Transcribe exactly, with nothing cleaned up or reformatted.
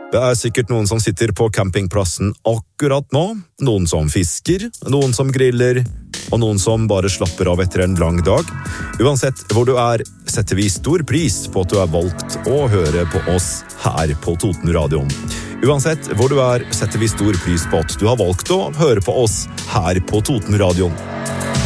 Det er sikkert noen som sitter på campingplassen akkurat nå, noen som fisker, noen som griller, og noen som bare slapper av etter en lang dag. Uansett hvor du er, setter vi stor pris på at du har valgt å høre på oss her på Totenradioen. Uansett hvor du er, setter vi stor pris på at du har valgt å høre på oss her på Totenradioen.